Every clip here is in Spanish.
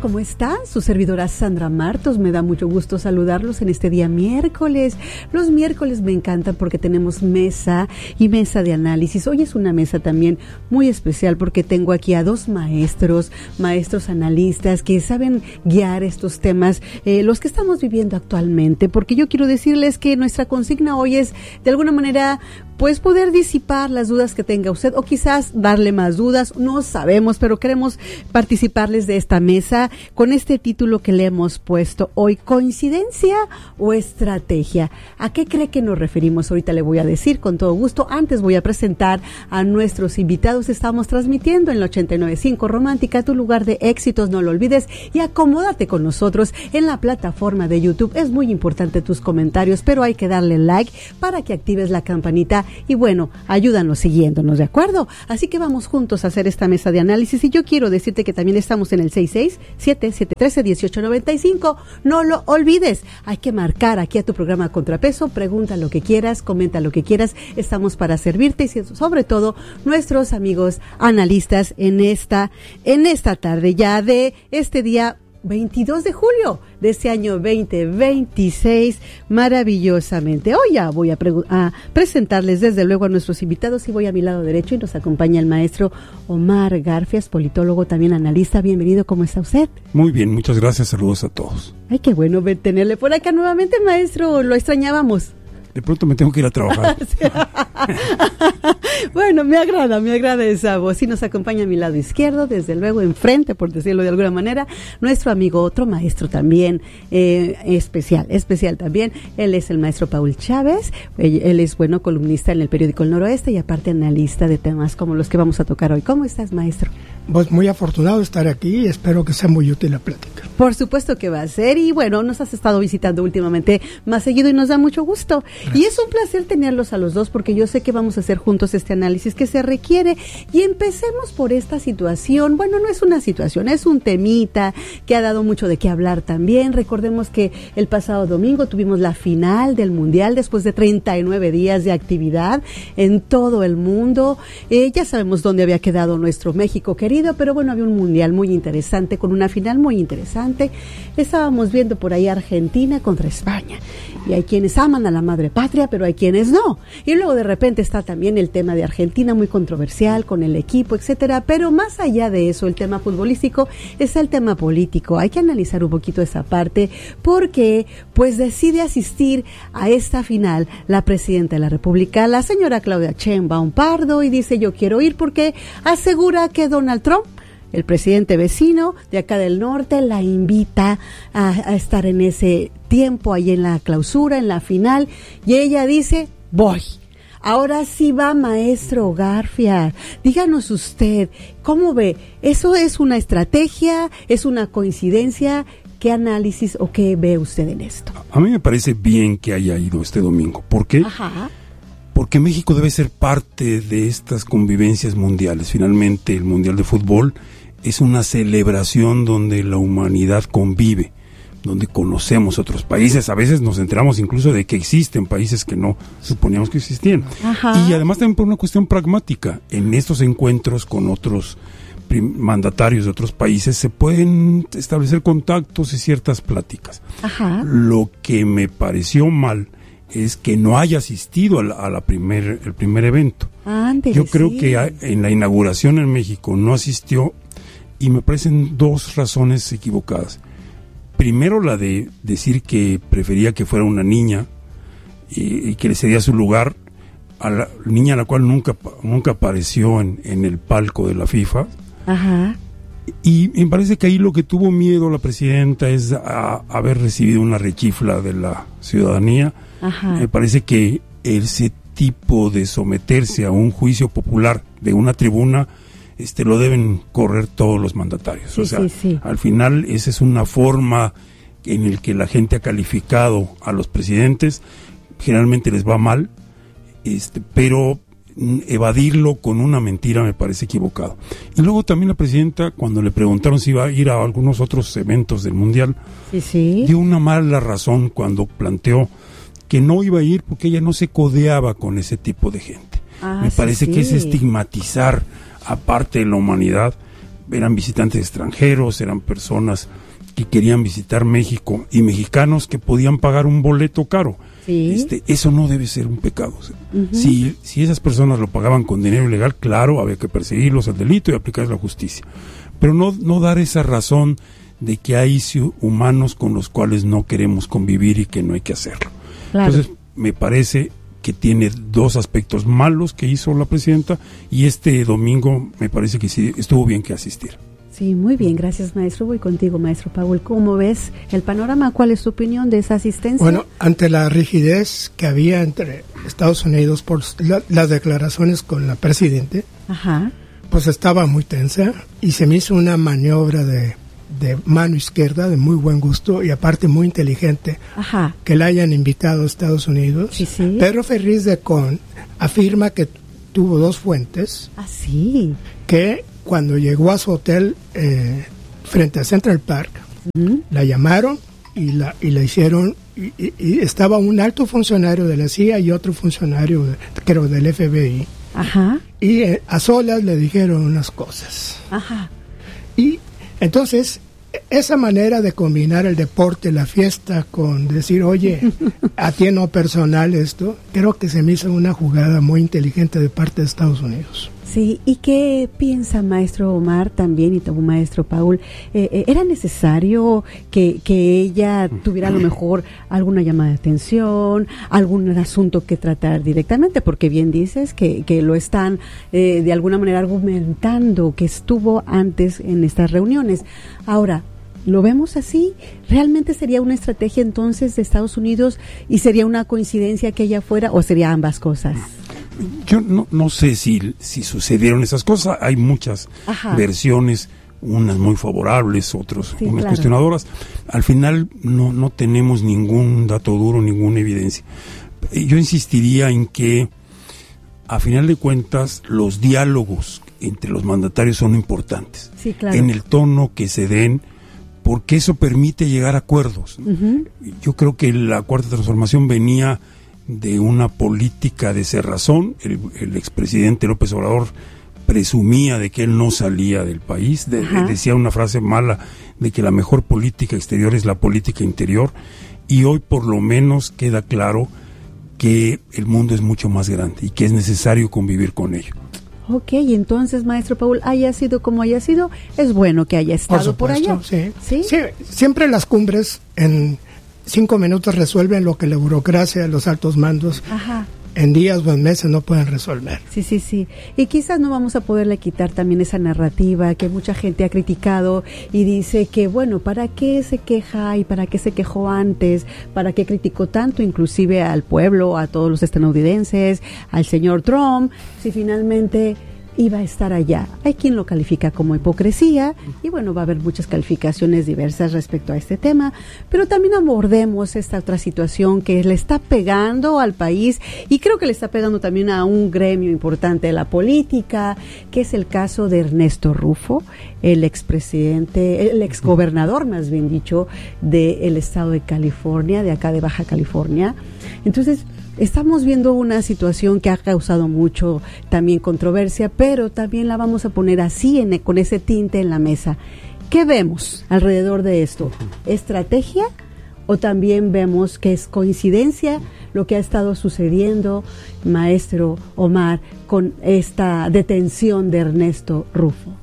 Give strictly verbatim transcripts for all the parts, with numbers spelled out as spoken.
¿cómo están? Su servidora Sandra Martos, me da mucho gusto saludarlos en este día miércoles. Los miércoles me encantan porque tenemos mesa y mesa de análisis. Hoy es una mesa también muy especial porque tengo aquí a dos maestros, maestros analistas que saben guiar estos temas, eh, los que estamos viviendo actualmente, porque yo quiero decirles que nuestra consigna hoy es, de alguna manera, pues poder disipar las dudas que tenga usted o quizás darle más dudas, no sabemos, pero queremos participarles de esta mesa con este título que le hemos puesto hoy, ¿coincidencia o estrategia? ¿A qué cree que nos referimos? Ahorita le voy a decir con todo gusto. Antes voy a presentar a nuestros invitados. Estamos transmitiendo en la ochenta y nueve punto cinco Romántica, tu lugar de éxitos, no lo olvides, y acomódate con nosotros en la plataforma de YouTube. Es muy importante tus comentarios, pero hay que darle like para que actives la campanita y bueno, ayúdanos siguiéndonos, ¿de acuerdo? Así que vamos juntos a hacer esta mesa de análisis y yo quiero decirte que también estamos en el seis seis siete siete uno tres uno ocho nueve cinco. No lo olvides, hay que marcar aquí a tu programa Contrapeso, pregunta lo que quieras, comenta lo que quieras, estamos para servirte y sobre todo nuestros amigos analistas en esta, en esta tarde ya de este día veintidós de julio de este año veinte veintiséis, maravillosamente. Hoy ya voy a, pregu- a presentarles desde luego a nuestros invitados y voy a mi lado derecho y nos acompaña el maestro Omar Garfias, politólogo, también analista. Bienvenido, ¿cómo está usted? Muy bien, muchas gracias, saludos a todos. Ay, qué bueno ver, tenerle por acá nuevamente, maestro, lo extrañábamos. De pronto me tengo que ir a trabajar. Bueno, me agrada, me agrada esa voz. Y nos acompaña a mi lado izquierdo, desde luego enfrente, por decirlo de alguna manera, nuestro amigo, otro maestro también, eh, especial, especial también. Él es el maestro Paul Chávez. Él, él es, bueno, columnista en el periódico El Noroeste y aparte analista de temas como los que vamos a tocar hoy. ¿Cómo estás, maestro? Pues muy afortunado de estar aquí y espero que sea muy útil la plática. Por supuesto que va a ser y bueno, nos has estado visitando últimamente más seguido y nos da mucho gusto. Gracias. Y es un placer tenerlos a los dos porque yo sé que vamos a hacer juntos este análisis que se requiere y empecemos por esta situación. Bueno, no es una situación, es un temita que ha dado mucho de qué hablar también. Recordemos que el pasado domingo tuvimos la final del Mundial después de treinta y nueve días de actividad en todo el mundo. Eh, ya sabemos dónde había quedado nuestro México querido, pero bueno, había un Mundial muy interesante con una final muy interesante. Estábamos viendo por ahí Argentina contra España y hay quienes aman a la madre patria, pero hay quienes no. Y luego de repente está también el tema de Argentina muy controversial con el equipo, etcétera. Pero más allá de eso, el tema futbolístico es el tema político. Hay que analizar un poquito esa parte porque pues decide asistir a esta final la presidenta de la República, la señora Claudia Sheinbaum Pardo, y dice yo quiero ir porque asegura que Donald Trump, el presidente vecino de acá del norte, la invita a, a estar en ese tiempo ahí en la clausura, en la final, y ella dice, voy. Ahora sí va, maestro Garfias. Díganos usted, ¿cómo ve? ¿Eso es una estrategia? ¿Es una coincidencia? ¿Qué análisis o qué ve usted en esto? A mí me parece bien que haya ido este domingo. ¿Por qué? Ajá. Porque México debe ser parte de estas convivencias mundiales. Finalmente, el Mundial de Fútbol es una celebración donde la humanidad convive, donde conocemos otros países. A veces nos enteramos incluso de que existen países que no suponíamos que existían. Ajá. Y además también por una cuestión pragmática. En estos encuentros con otros prim- mandatarios de otros países se pueden establecer contactos y ciertas pláticas. Ajá. Lo que me pareció mal es que no haya asistido a la, a la primer, el primer evento. Ándele, Yo creo sí. que a, en la inauguración en México no asistió y me parecen dos razones equivocadas. Primero, la de decir que prefería que fuera una niña y, y que le cedía su lugar a la niña a la cual nunca, nunca apareció en, en el palco de la FIFA. Ajá. Y me parece que ahí lo que tuvo miedo la presidenta es a, a haber recibido una rechifla de la ciudadanía. Ajá. Me parece que ese tipo de someterse a un juicio popular de una tribuna, este, lo deben correr todos los mandatarios. Sí, o sea, sí, sí. al final esa es una forma en el que la gente ha calificado a los presidentes. Generalmente les va mal, este, pero evadirlo con una mentira me parece equivocado. Y luego también la presidenta, cuando le preguntaron si iba a ir a algunos otros eventos del Mundial, sí, sí. dio una mala razón cuando planteó que no iba a ir porque ella no se codeaba con ese tipo de gente. Ah, me sí, parece sí. que es estigmatizar a parte de la humanidad eran visitantes extranjeros, eran personas que querían visitar México y mexicanos que podían pagar un boleto caro. Sí. Este, eso no debe ser un pecado. Uh-huh. Si, si esas personas lo pagaban con dinero ilegal, claro, había que perseguirlos al delito y aplicar la justicia. Pero no, no dar esa razón de que hay humanos con los cuales no queremos convivir y que no hay que hacerlo. Claro. Entonces, me parece que tiene dos aspectos malos que hizo la presidenta, y este domingo me parece que sí estuvo bien que asistiera. Sí, muy bien, gracias, maestro. Voy contigo, maestro Paul. ¿Cómo ves el panorama? ¿Cuál es tu opinión de esa asistencia? Bueno, ante la rigidez que había entre Estados Unidos por la, las declaraciones con la presidente, Ajá. pues estaba muy tensa y se me hizo una maniobra de, de mano izquierda de muy buen gusto y aparte muy inteligente. Ajá. Que la hayan invitado a Estados Unidos. Sí, sí. Pedro Ferriz de Con afirma que tuvo dos fuentes. Ah, sí. Que cuando llegó a su hotel eh, frente a Central Park, uh-huh. la llamaron y la y la hicieron y, y, y estaba un alto funcionario de la C I A y otro funcionario de, creo del F B I. Ajá. Y eh, a solas le dijeron unas cosas. Ajá. Y entonces esa manera de combinar el deporte, la fiesta, con decir, oye, a ti no personal esto, creo que se me hizo una jugada muy inteligente de parte de Estados Unidos. Sí, ¿y qué piensa maestro Omar también y también maestro Paul? Eh, eh, ¿Era necesario que, que ella tuviera a lo mejor alguna llamada de atención, algún asunto que tratar directamente? Porque bien dices que, que lo están eh, de alguna manera argumentando que estuvo antes en estas reuniones. Ahora, ¿lo vemos así? ¿Realmente sería una estrategia entonces de Estados Unidos y sería una coincidencia que ella fuera o sería ambas cosas? Yo no, no sé si, si sucedieron esas cosas. Hay muchas Ajá. versiones, unas muy favorables, otras sí, unas claro. cuestionadoras. Al final no, no tenemos ningún dato duro, ninguna evidencia. Yo insistiría en que, a final de cuentas, los diálogos entre los mandatarios son importantes. Sí, claro. En el tono que se den, porque eso permite llegar a acuerdos. Uh-huh. Yo creo que la Cuarta Transformación venía de una política de cerrazón. El, el expresidente López Obrador presumía de que él no salía del país, de, de, decía una frase mala de que la mejor política exterior es la política interior, y hoy por lo menos queda claro que el mundo es mucho más grande y que es necesario convivir con ello. Ok, entonces, maestro Paul, haya sido como haya sido, es bueno que haya estado por, supuesto, por allá. Sí. ¿Sí? Sí, siempre las cumbres en cinco minutos resuelven lo que la burocracia, los altos mandos, Ajá. en días o en meses no pueden resolver. Sí, sí, sí. Y quizás no vamos a poderle quitar también esa narrativa que mucha gente ha criticado y dice que, bueno, ¿para qué se queja y para qué se quejó antes? ¿Para qué criticó tanto inclusive al pueblo, a todos los estadounidenses, al señor Trump, si finalmente iba a estar allá? Hay quien lo califica como hipocresía y bueno, va a haber muchas calificaciones diversas respecto a este tema, pero también abordemos esta otra situación que le está pegando al país y creo que le está pegando también a un gremio importante de la política, que es el caso de Ernesto Rufo, el expresidente, el exgobernador más bien dicho, del estado de California, de acá de Baja California. Entonces, estamos viendo una situación que ha causado mucho también controversia, pero también la vamos a poner así, en, con ese tinte en la mesa. ¿Qué vemos alrededor de esto? ¿Estrategia o también vemos que es coincidencia lo que ha estado sucediendo, maestro Omar, con esta detención de Ernesto Rufo?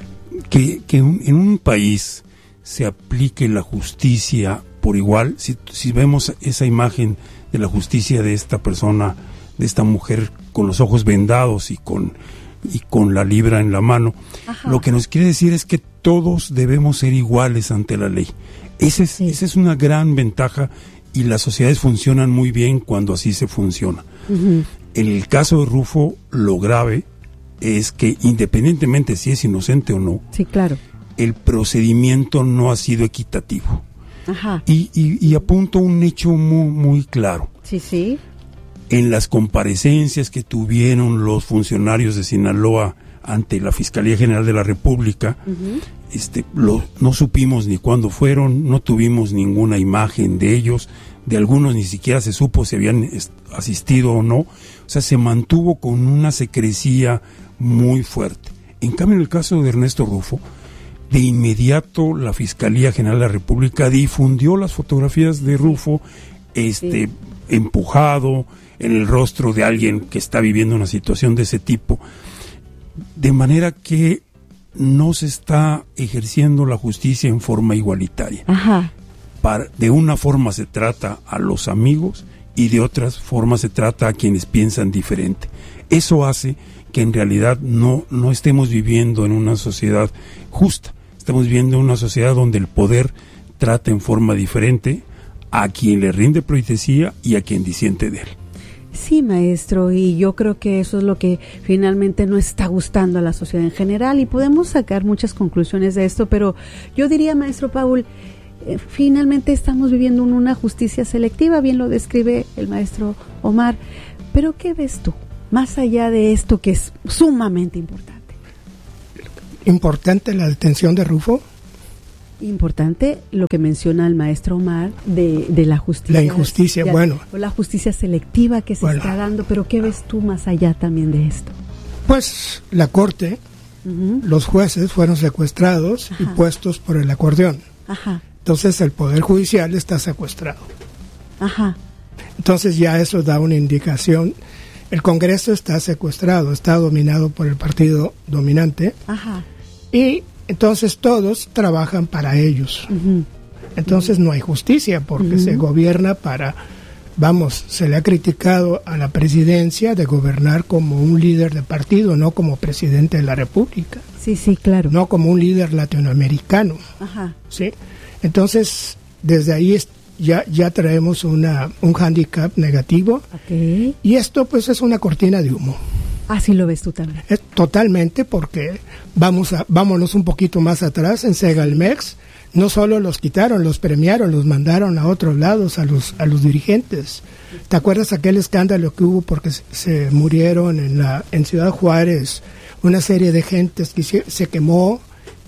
Que, que un, en un país se aplique la justicia por igual, si, si vemos esa imagen de la justicia de esta persona, de esta mujer con los ojos vendados y con y con la libra en la mano, Ajá. lo que nos quiere decir es que todos debemos ser iguales ante la ley. Esa es, sí. esa es una gran ventaja y las sociedades funcionan muy bien cuando así se funciona. Uh-huh. En el caso de Rufo, lo grave es que independientemente si es inocente o no, sí, claro. el procedimiento no ha sido equitativo. Ajá. Y, y, y apunto un hecho muy, muy claro. Sí, sí. En las comparecencias que tuvieron los funcionarios de Sinaloa ante la Fiscalía General de la República, uh-huh. este, lo, no supimos ni cuándo fueron, no tuvimos ninguna imagen de ellos, de algunos ni siquiera se supo si habían est- asistido o no, o sea, se mantuvo con una secrecía muy fuerte. En cambio, en el caso de Ernesto Rufo, de inmediato la Fiscalía General de la República difundió las fotografías de Rufo, este, sí. empujado en el rostro de alguien que está viviendo una situación de ese tipo, de manera que no se está ejerciendo la justicia en forma igualitaria. Ajá. Para, de una forma se trata a los amigos y de otras formas se trata a quienes piensan diferente. Eso hace que en realidad no, no estemos viviendo en una sociedad justa. Estamos viviendo en una sociedad donde el poder trata en forma diferente a quien le rinde pleitesía y a quien disiente de él. Sí, maestro, y yo creo que eso es lo que finalmente no está gustando a la sociedad en general, y podemos sacar muchas conclusiones de esto, pero yo diría, maestro Paul, eh, finalmente estamos viviendo en una justicia selectiva, bien lo describe el maestro Omar, pero ¿qué ves tú, más allá de esto que es sumamente importante? Importante la detención de Rufo. Importante lo que menciona el maestro Omar de, de la justicia. La injusticia, ya, bueno. O la justicia selectiva que se bueno. está dando, pero ¿qué ves tú más allá también de esto? Pues la corte, uh-huh. los jueces fueron secuestrados Ajá. y puestos por el acordeón. Ajá. Entonces el Poder Judicial está secuestrado. Ajá. Entonces ya eso da una indicación. El Congreso está secuestrado, está dominado por el partido dominante. Ajá. Y entonces todos trabajan para ellos. Uh-huh. Entonces uh-huh. no hay justicia porque uh-huh. se gobierna para, vamos, se le ha criticado a la presidencia de gobernar como un líder de partido, no como presidente de la República. Sí, sí, claro. No como un líder latinoamericano. Ajá. ¿Sí? Entonces, desde ahí es, ya ya traemos una un hándicap negativo. Okay. Y esto pues es una cortina de humo. Así lo ves tú también. Es totalmente, porque vamos a vámonos un poquito más atrás en Segalmex, no solo los quitaron, los premiaron, los mandaron a otros lados a los a los dirigentes. ¿Te acuerdas aquel escándalo que hubo porque se, se murieron en la en Ciudad Juárez una serie de gentes que se, se quemó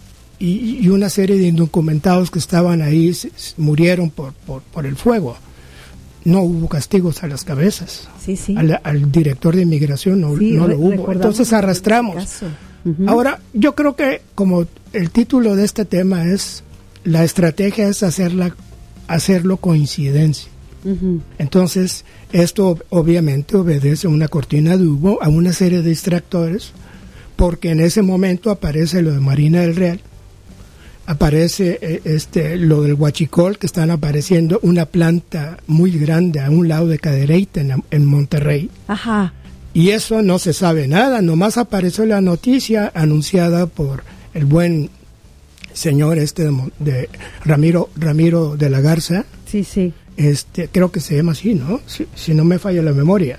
y, y una serie de indocumentados que estaban ahí se, se murieron por, por por el fuego? No hubo castigos a las cabezas. Sí, sí. Al, al director de inmigración no, sí, no lo re- hubo. Entonces arrastramos. Uh-huh. Ahora, yo creo que como el título de este tema es, la estrategia es hacerla, hacerlo coincidencia. Uh-huh. Entonces, esto obviamente obedece a una cortina de humo, a una serie de distractores, porque en ese momento aparece lo de Marina del Real, aparece eh, este lo del huachicol, que están apareciendo una planta muy grande a un lado de Cadereyta en, en Monterrey. Ajá. Y eso no se sabe nada, nomás apareció la noticia anunciada por el buen señor este de, de Ramiro Ramiro de la Garza. Sí, sí. Este, creo que se llama así, ¿no? Si, si no me falla la memoria.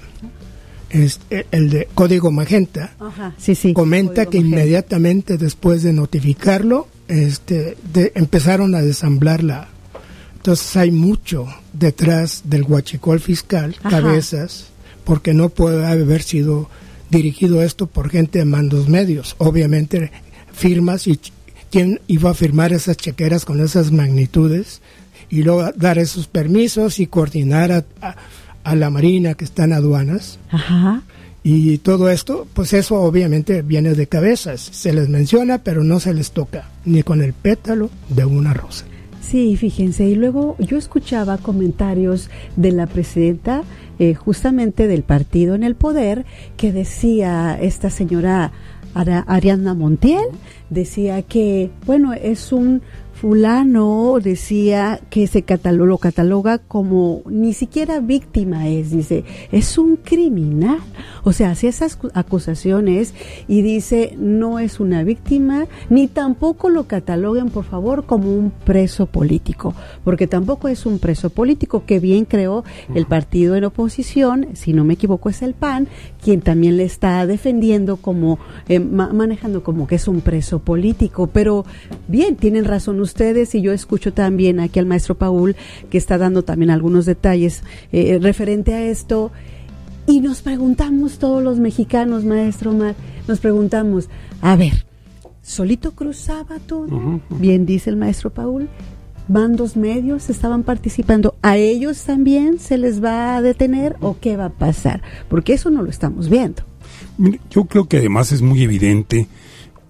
Este, el de Código Magenta. Ajá. Sí, sí. Comenta Código que Magenta. Inmediatamente después de notificarlo, este, de, empezaron a desamblarla. Entonces hay mucho detrás del huachicol fiscal, Ajá. cabezas, porque no puede haber sido dirigido esto por gente de mandos medios. Obviamente firmas, y ch- quién iba a firmar esas chequeras con esas magnitudes y luego dar esos permisos y coordinar a, a, a la Marina que está en aduanas. Ajá. Y todo esto, pues eso obviamente viene de cabezas. Se les menciona, pero no se les toca, ni con el pétalo de una rosa. Sí, fíjense, y luego yo escuchaba comentarios de la presidenta eh, justamente del partido en el poder, que decía esta señora Ara, Ariadna Montiel, decía que, bueno, es un fulano, decía que se cataloga, lo cataloga como ni siquiera víctima es, dice, es un criminal. O sea, hace esas acusaciones y dice, no es una víctima, ni tampoco lo cataloguen, por favor, como un preso político, porque tampoco es un preso político, que bien creó el partido en oposición, si no me equivoco es el P A N, quien también le está defendiendo como, eh, ma- manejando como que es un preso político. Pero bien, tienen razón ustedes, y yo escucho también aquí al maestro Paul, que está dando también algunos detalles eh, referente a esto, y nos preguntamos todos los mexicanos, maestro Omar, nos preguntamos, a ver, ¿solito cruzaba todo? Uh-huh, uh-huh. Bien dice el maestro Paul, bandos medios estaban participando, ¿a ellos también se les va a detener o qué va a pasar? Porque eso no lo estamos viendo. Yo creo que además es muy evidente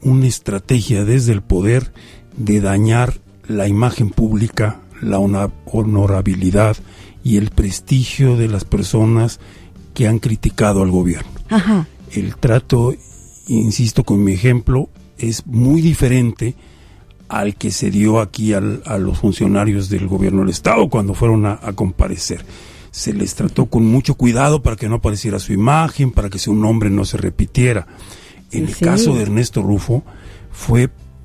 una estrategia desde el poder de dañar la imagen pública, la honorabilidad y el prestigio de las personas que han criticado al gobierno. Ajá. El trato, insisto con mi ejemplo, es muy diferente al que se dio aquí al, a los funcionarios del gobierno del Estado cuando fueron a, a comparecer. Se les trató con mucho cuidado para que no apareciera su imagen, para que su nombre no se repitiera. En el sí. caso de Ernesto Rufo, fue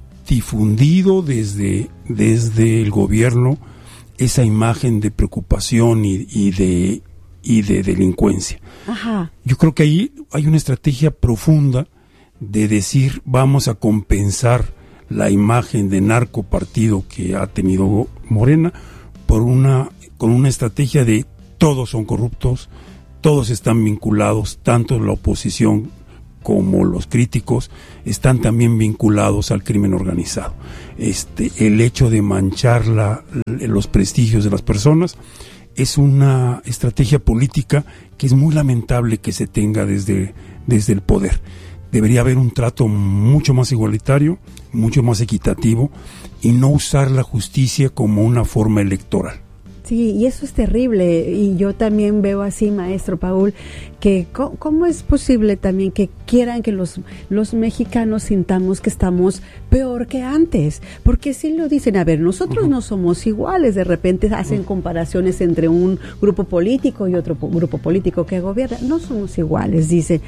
difundido desde, desde el gobierno esa imagen de preocupación y, y, de, y de delincuencia. Ajá. Yo creo que ahí hay una estrategia profunda de decir vamos a compensar la imagen de narco partido que ha tenido Morena por una con una estrategia de todos son corruptos, todos están vinculados, tanto la oposición como los críticos están también vinculados al crimen organizado. Este, el hecho de manchar la, los prestigios de las personas es una estrategia política que es muy lamentable que se tenga desde, desde el poder. Debería haber un trato mucho más igualitario, mucho más equitativo y no usar la justicia como una forma electoral. Sí, y eso es terrible, y yo también veo así, maestro Paul, que co- cómo es posible también que quieran que los, los mexicanos sintamos que estamos peor que antes, porque si lo dicen, a ver, nosotros uh-huh. no somos iguales, de repente hacen uh-huh. comparaciones entre un grupo político y otro po- grupo político que gobierna, no somos iguales, dice.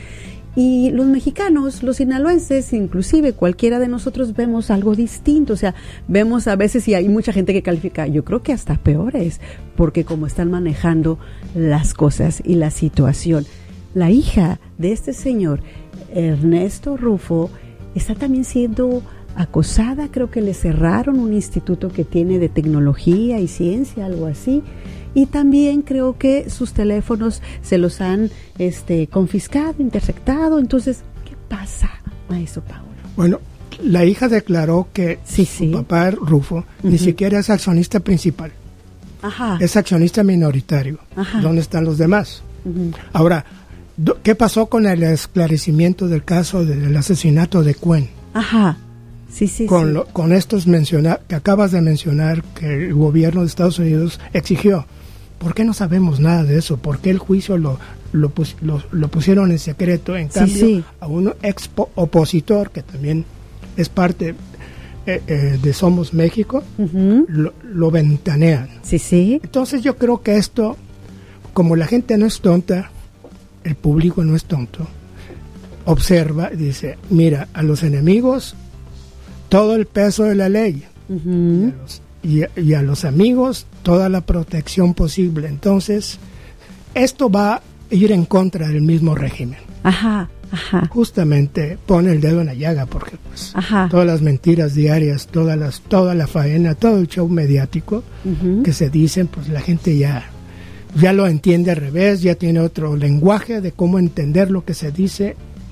Y los mexicanos, los sinaloenses, inclusive cualquiera de nosotros vemos algo distinto, o sea, vemos a veces, y hay mucha gente que califica, yo creo que hasta peores, porque como están manejando las cosas y la situación. La hija de este señor, Ernesto Rufo, está también siendo acosada, creo que le cerraron un instituto que tiene de tecnología y ciencia, algo así. Y también creo que sus teléfonos se los han este, confiscado, interceptado. Entonces, ¿qué pasa, maestro Paulo? Bueno, la hija declaró que sí, su sí. papá, Rufo, uh-huh. ni siquiera es accionista principal. Ajá. Es accionista minoritario. Ajá. ¿Dónde están los demás? Uh-huh. Ahora, ¿qué pasó con el esclarecimiento del caso del asesinato de Cuen? Ajá. Sí, sí, con, sí. Lo, con estos mencionar, que acabas de mencionar que el gobierno de Estados Unidos exigió. ¿Por qué no sabemos nada de eso? ¿Por qué el juicio lo, lo, pus, lo, lo pusieron en secreto? En sí, cambio, sí. a un ex opositor, que también es parte eh, eh, de Somos México, uh-huh. lo, lo ventanean. Sí, sí. Entonces yo creo que esto, como la gente no es tonta, el público no es tonto, observa y dice, mira, a los enemigos todo el peso de la ley. Uh-huh. Y a los Y, y a los amigos toda la protección posible. Entonces, esto va a ir en contra del mismo régimen. Ajá, ajá. Justamente pone el dedo en la llaga porque pues, ajá. todas las mentiras diarias, todas las, toda la faena, todo el show mediático uh-huh. que se dicen, pues la gente ya, ya lo entiende al revés, ya tiene otro lenguaje de cómo entender lo que se dice,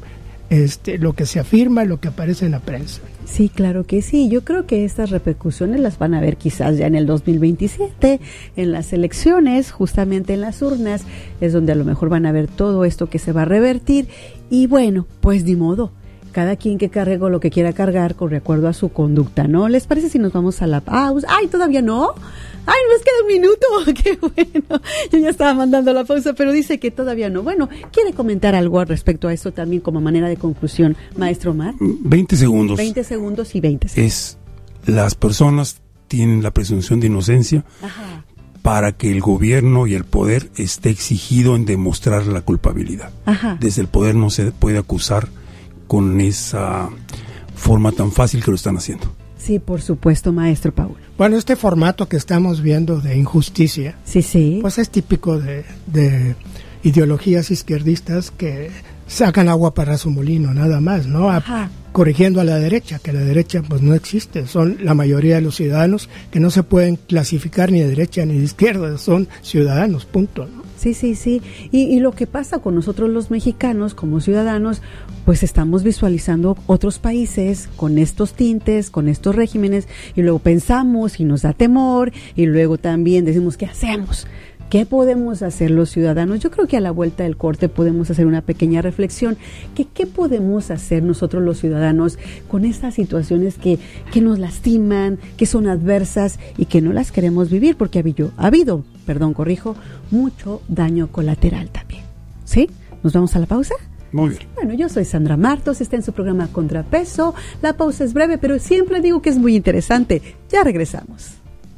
este, lo que se afirma, lo que aparece en la prensa. Sí, claro que sí. Yo creo que estas repercusiones las van a ver quizás ya en el dos mil veintisiete, en las elecciones, justamente en las urnas, es donde a lo mejor van a ver todo esto que se va a revertir. Y bueno, pues ni modo. Cada quien que cargue lo que quiera cargar con recuerdo a su conducta, ¿no? ¿Les parece si nos vamos a la pausa? ¡Ay, todavía no! ¡Ay, nos queda un minuto! ¡Qué bueno! Yo ya estaba mandando la pausa, pero dice que todavía no. Bueno, ¿quiere comentar algo al respecto a eso también como manera de conclusión, maestro Omar? veinte segundos. veinte segundos y veinte segundos. Es, las personas tienen la presunción de inocencia. Ajá. Para que el gobierno y el poder esté exigido en demostrar la culpabilidad. Ajá. Desde el poder no se puede acusar con esa forma tan fácil que lo están haciendo. Sí, por supuesto, maestro Paulo. Bueno, este formato que estamos viendo de injusticia, sí, sí, pues es típico de, de ideologías izquierdistas que sacan agua para su molino, nada más, ¿no? A, corrigiendo a la derecha, que la derecha pues no existe, son la mayoría de los ciudadanos que no se pueden clasificar ni de derecha ni de izquierda, son ciudadanos, punto, ¿no? Sí, sí, sí. Y, y lo que pasa con nosotros los mexicanos como ciudadanos, pues estamos visualizando otros países con estos tintes, con estos regímenes, y luego pensamos y nos da temor, y luego también decimos, ¿qué hacemos? ¿Qué podemos hacer los ciudadanos? Yo creo que a la vuelta del corte podemos hacer una pequeña reflexión. Que, ¿Qué podemos hacer nosotros los ciudadanos con estas situaciones que, que nos lastiman, que son adversas y que no las queremos vivir? Porque ha habido, ha habido, perdón, corrijo, mucho daño colateral también. ¿Sí? ¿Nos vamos a la pausa? Muy bien. Bueno, yo soy Sandra Martos, está en su programa Contrapeso. La pausa es breve, pero siempre digo que es muy interesante. Ya regresamos.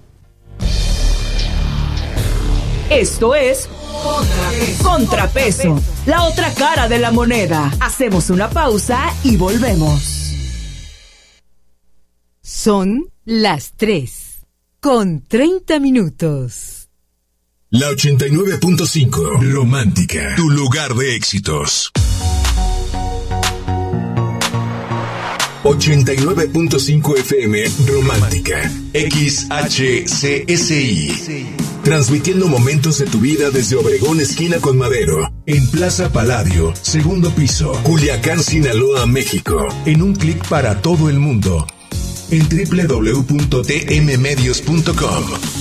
Esto es Contrapeso, la otra cara de la moneda. Hacemos una pausa y volvemos. Son las tres con treinta minutos. La ochenta y nueve punto cinco, Romántica, tu lugar de éxitos. ochenta y nueve punto cinco F M, Romántica, X H C S I. Transmitiendo momentos de tu vida desde Obregón, esquina con Madero, en Plaza Palladio, segundo piso, Culiacán, Sinaloa, México. En un clic para todo el mundo, en doble u doble u doble u punto t m medios punto com.